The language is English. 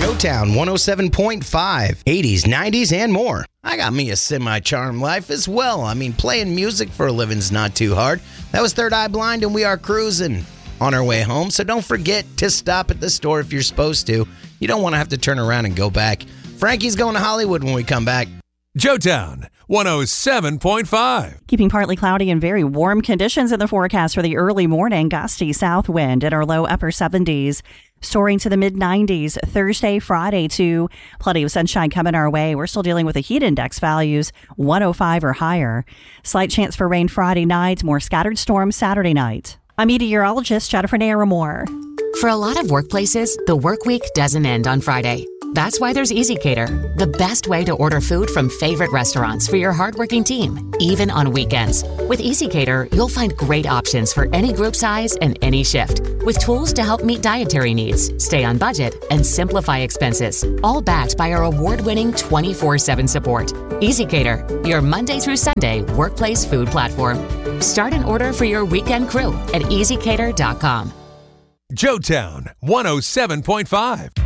Joetown 107.5, 80s, 90s, and more. I got me a semi-charmed life as well. I mean, playing music for a living's not too hard. That was Third Eye Blind, and we are cruising on our way home. So don't forget to stop at the store if you're supposed to. You don't want to have to turn around and go back. Frankie's going to Hollywood when we come back. Joetown 107.5. Keeping partly cloudy and very warm conditions in the forecast for the early morning. Gusty south wind at our low upper 70s. Soaring to the mid-90s Thursday, Friday, too. Plenty of sunshine coming our way. We're still dealing with the heat index values, 105 or higher. Slight chance for rain Friday night, more scattered storms Saturday night. I'm meteorologist Jennifer Naramore. For a lot of workplaces, the work week doesn't end on Friday. That's why there's EasyCater, the best way to order food from favorite restaurants for your hardworking team, even on weekends. With EasyCater, you'll find great options for any group size and any shift, with tools to help meet dietary needs, stay on budget, and simplify expenses, all backed by our award-winning 24/7 support. EasyCater, your Monday through Sunday workplace food platform. Start an order for your weekend crew at EasyCater.com. Joetown 107.5.